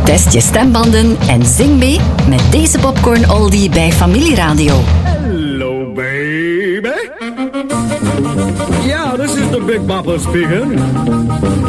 Test je stembanden en zing mee met deze popcorn oldie bij Familieradio. Hello, baby. Yeah, this is the Big Bopper speaking.